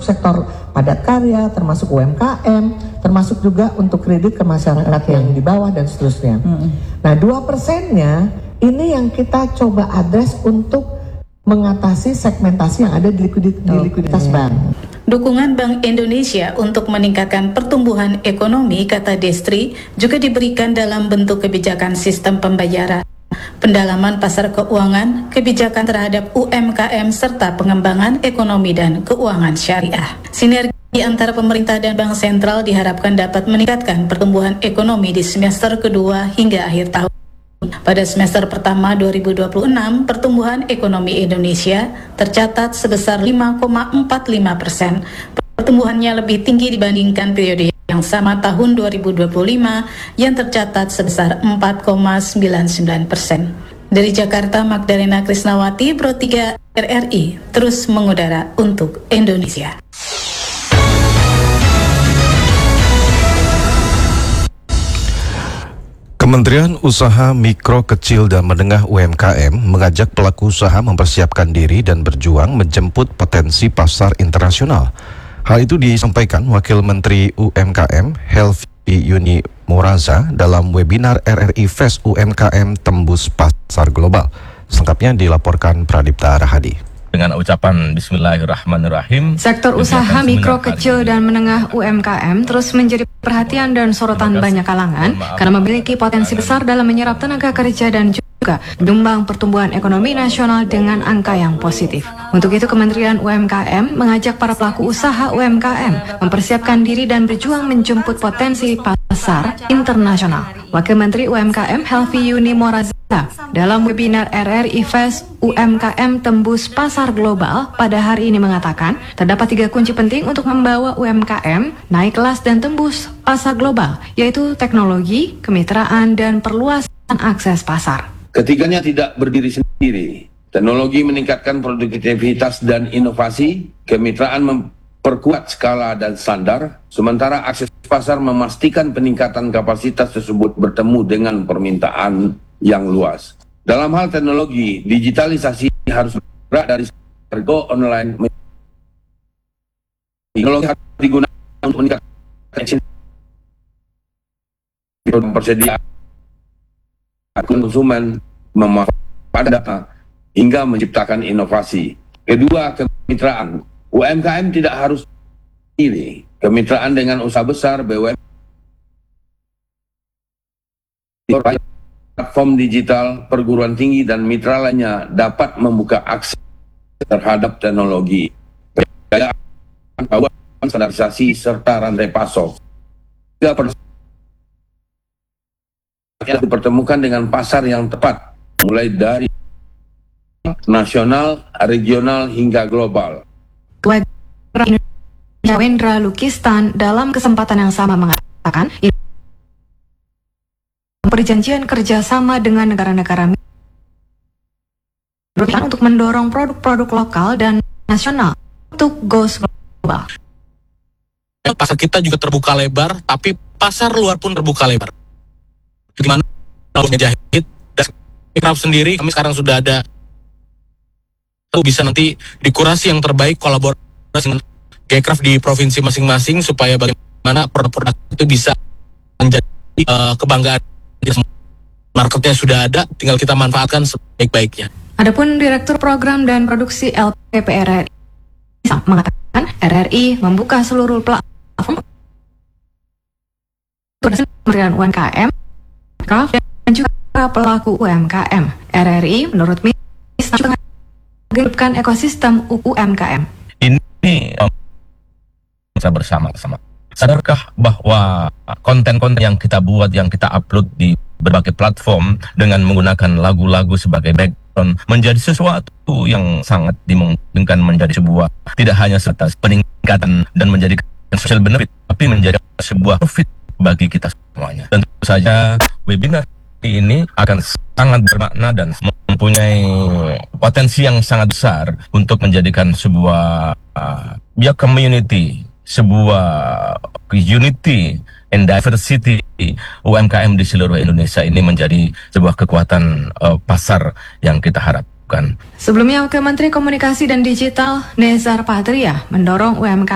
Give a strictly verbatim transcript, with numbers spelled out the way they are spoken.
sektor padat karya, termasuk U M K M, termasuk juga untuk kredit ke masyarakat yang di bawah dan seterusnya. Hmm. Nah, dua persennya ini yang kita coba address untuk mengatasi segmentasi yang ada di, likuidit, di likuiditas bank. Dukungan Bank Indonesia untuk meningkatkan pertumbuhan ekonomi, kata Destri, juga diberikan dalam bentuk kebijakan sistem pembayaran, pendalaman pasar keuangan, kebijakan terhadap U M K M, serta pengembangan ekonomi dan keuangan syariah. Sinergi antara pemerintah dan Bank Sentral diharapkan dapat meningkatkan pertumbuhan ekonomi di semester kedua hingga akhir tahun. Pada semester pertama dua ribu dua puluh enam, pertumbuhan ekonomi Indonesia tercatat sebesar lima koma empat lima persen. Pertumbuhannya lebih tinggi dibandingkan periode yang sama tahun dua ribu dua puluh lima yang tercatat sebesar empat koma sembilan sembilan persen. Dari Jakarta, Magdalena Krisnawati, Pro tiga R R I, terus mengudara untuk Indonesia. Kementerian Usaha Mikro, Kecil, dan Menengah U M K M mengajak pelaku usaha mempersiapkan diri dan berjuang menjemput potensi pasar internasional. Hal itu disampaikan Wakil Menteri U M K M Helvi Yuni Moraza dalam webinar R R I Fest U M K M Tembus Pasar Global. Selengkapnya dilaporkan Pradipta Rahadi. Dengan ucapan Bismillahirrahmanirrahim, sektor usaha mikro, kecil, dan menengah U M K M terus menjadi perhatian dan sorotan banyak kalangan karena memiliki potensi besar dalam menyerap tenaga kerja dan juga menyumbang pertumbuhan ekonomi nasional dengan angka yang positif. Untuk itu, Kementerian U M K M mengajak para pelaku usaha U M K M mempersiapkan diri dan berjuang menjemput potensi pasar internasional. Wakil Menteri U M K M Helvi Yuni Moraza dalam webinar R R I Fest U M K M Tembus Pasar Global pada hari ini mengatakan terdapat tiga kunci penting untuk membawa U M K M naik kelas dan tembus pasar global, yaitu teknologi, kemitraan, dan perluasan akses pasar. Ketiganya tidak berdiri sendiri. Teknologi meningkatkan produktivitas dan inovasi, kemitraan memperkuat skala dan standar, sementara akses pasar memastikan peningkatan kapasitas tersebut bertemu dengan permintaan yang luas. Dalam hal teknologi, digitalisasi harus bergerak dari kargo online. Teknologi harus digunakan untuk meningkatkan persediaan konsumen, memanfaatkan data, hingga menciptakan inovasi. Kedua, kemitraan. U M K M tidak harus sendiri. Kemitraan dengan usaha besar, B U M N, platform digital, perguruan tinggi, dan mitra lainnya dapat membuka akses terhadap teknologi, pengembangan, standarisasi, serta rantai pasok. Tiga persen dipertemukan dengan pasar yang tepat, mulai dari nasional, regional, hingga global. Wendra Lukistan dalam kesempatan yang sama mengatakan perjanjian kerjasama dengan negara-negara untuk mendorong produk-produk lokal dan nasional untuk goes global. Pasar kita juga terbuka lebar, tapi pasar luar pun terbuka lebar. Gimana kalau Jahit dan Gcraft sendiri, kami sekarang sudah ada, itu bisa nanti dikurasi yang terbaik kolaborasi dengan Gcraft di provinsi masing-masing supaya bagaimana produk-produk itu bisa menjadi uh, kebanggaan. Marketnya sudah ada, tinggal kita manfaatkan sebaik-baiknya. Adapun Direktur Program dan Produksi L P P R R I mengatakan R R I membuka seluruh platform Kementerian U M K M, Craft, dan juga pelaku U M K M. R R I menurut Minister menghidupkan ekosistem U M K M. Ini um, bisa bersama-sama. Sadarkah bahwa konten-konten yang kita buat, yang kita upload di berbagai platform dengan menggunakan lagu-lagu sebagai background menjadi sesuatu yang sangat dimungkinkan menjadi sebuah, tidak hanya sebatas peningkatan dan menjadi social benefit, tapi menjadi sebuah profit bagi kita semuanya. Tentu saja webinar ini akan sangat bermakna dan mempunyai potensi yang sangat besar untuk menjadikan sebuah uh, ya community, sebuah unity and diversity U M K M di seluruh Indonesia ini menjadi sebuah kekuatan uh, pasar yang kita harapkan. Sebelumnya, Wakil Menteri Komunikasi dan Digital Nezar Patria mendorong U M K